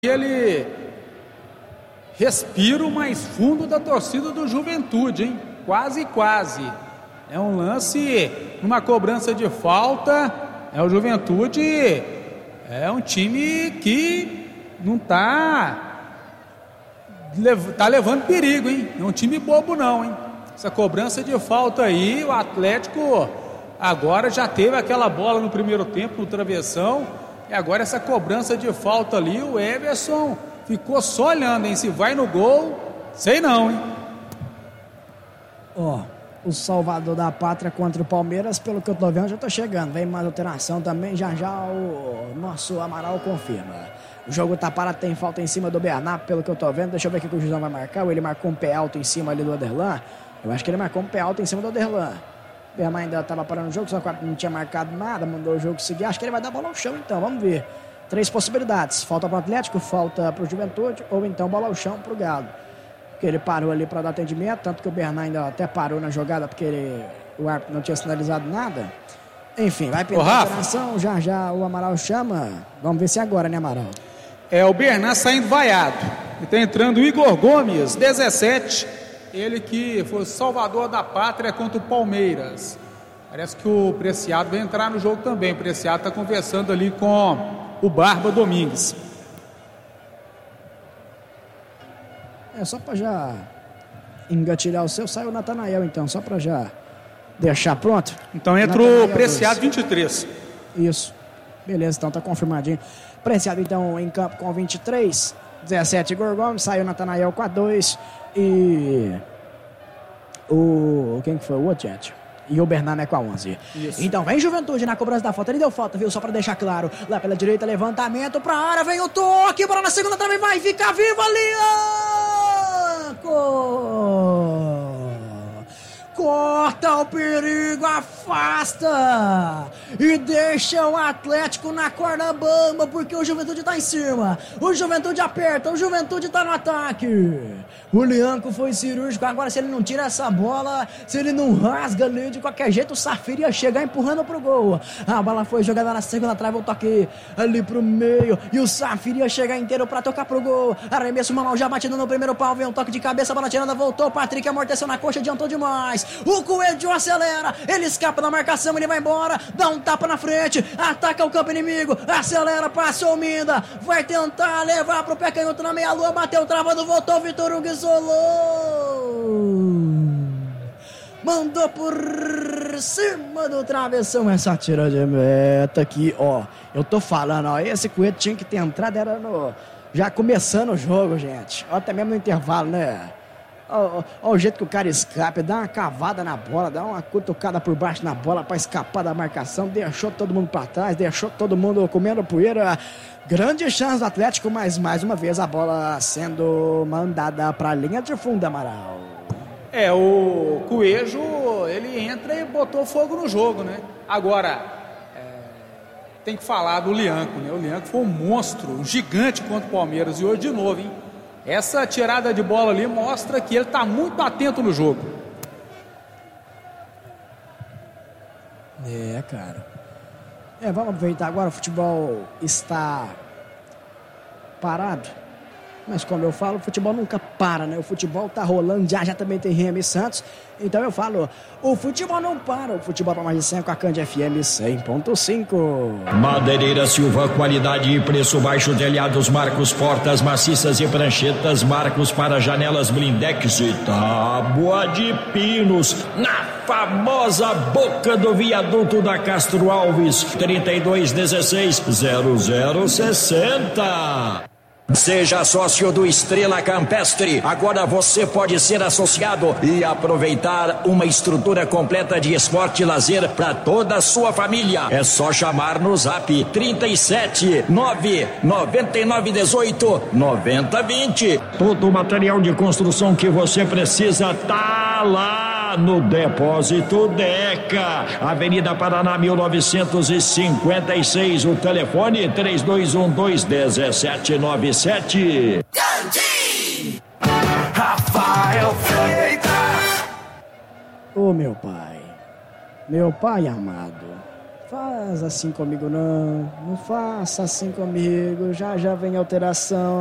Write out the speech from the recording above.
Ele respira o mais fundo da torcida do Juventude, hein? Quase. É um lance, numa cobrança de falta. O Juventude é um time que não tá levando perigo, hein? Não é um time bobo não, hein? Essa cobrança de falta aí, o Atlético agora já teve aquela bola no primeiro tempo no travessão. E agora essa cobrança de falta ali, o Everson ficou só olhando, hein? Se vai no gol, sei não, hein? O salvador da pátria contra o Palmeiras, pelo que eu tô vendo, já tá chegando. Vem mais alteração também, já o nosso Amaral confirma. O jogo tá parado, tem falta em cima do Bernardo, pelo que eu tô vendo. Deixa eu ver o que o Juizão vai marcar. Ou ele marcou um pé alto em cima ali do Oderlan? Eu acho que ele marcou um pé alto em cima do Oderlan. O Bernardo ainda estava parando o jogo, só que não tinha marcado nada, mandou o jogo seguir. Acho que ele vai dar bola ao chão então, vamos ver. 3 possibilidades, falta para o Atlético, falta para o Juventude, ou então bola ao chão para o Galo. Porque ele parou ali para dar atendimento, tanto que o Bernardo ainda até parou na jogada, porque o árbitro não tinha sinalizado nada. Enfim, vai pintar a alteração, já o Amaral chama. Vamos ver se é agora, né, Amaral? O Bernardo saindo vaiado. E tá entrando o Igor Gomes, 17. Ele que foi o salvador da pátria contra o Palmeiras. Parece que o Preciado vai entrar no jogo também. O Preciado está conversando ali com o Barba Domingues. Só para já engatilhar o seu, saiu o Natanael então, só para já deixar pronto. Então entra o Preciado 23. Isso, beleza, então tá confirmadinho. Preciado então em campo com 23, 17 Igor Gomes, saiu o Natanael com a 2 e quem que foi o outro, gente? E o Bernardo é com a 11. Isso. Então vem Juventude na cobrança da falta. Ele deu falta, viu? Só pra deixar claro. Lá pela direita, levantamento pra área. Vem o toque. Bola na segunda também. Vai ficar vivo ali. Corta o perigo. Afasta. E deixa o Atlético na corda bamba. Porque o Juventude tá em cima. O Juventude aperta. O Juventude tá no ataque. O Lianco foi cirúrgico. Agora, se ele não tira essa bola, se ele não rasga ali, de qualquer jeito, o Safiri ia chegar empurrando pro gol. A bola foi jogada na segunda trave, o toque ali pro meio. E o Safiri ia chegar inteiro pra tocar pro gol. Arremesso manual já batido no primeiro pau. Vem um toque de cabeça, a bola tirada, voltou. Patrick amorteceu na coxa, adiantou demais. O Coelho acelera. Ele escapa da marcação, ele vai embora. Dá um tapa na frente. Ataca o campo inimigo. Acelera, passou o Minda. Vai tentar levar pro pé canhoto na meia-lua. Bateu travado, voltou. Vitor Hugo isolou. Mandou por cima do travessão. Essa tira de meta aqui, ó. Eu tô falando, ó. Esse Coelho tinha que ter entrado, era já começando o jogo, gente. Ó, até mesmo no intervalo, né? Ó, o jeito que o cara escapa, dá uma cavada na bola, dá uma cutucada por baixo na bola pra escapar da marcação, deixou todo mundo pra trás, deixou todo mundo comendo poeira. Grande chance do Atlético, mas mais uma vez a bola sendo mandada pra linha de fundo, Amaral. O Coelho, ele entra e botou fogo no jogo, né? Agora, tem que falar do Lianco, né? O Lianco foi um monstro, um gigante contra o Palmeiras, e hoje de novo, hein? Essa tirada de bola ali mostra que ele está muito atento no jogo. Cara. Vamos aproveitar agora, o futebol está parado. Mas como eu falo, o futebol nunca para, né? O futebol tá rolando, já também tem Remy e Santos. Então eu falo, o futebol não para. O futebol para mais de 100 com a Cândia FM 100.5. Madeireira Silva, qualidade e preço baixo, telhados, marcos, portas maciças e pranchetas, marcos para janelas blindex e tábua de pinos. Na famosa boca do viaduto da Castro Alves, 3216-0060. Seja sócio do Estrela Campestre. Agora você pode ser associado e aproveitar uma estrutura completa de esporte e lazer para toda a sua família. É só chamar no Zap 37 999 18 90 20. Todo o material de construção que você precisa tá lá no Depósito Deca, Avenida Paraná 1956. O telefone 3212-1797. Candim! Rafael Freitas! Meu pai amado, Faz assim comigo não faça assim comigo, já vem alteração.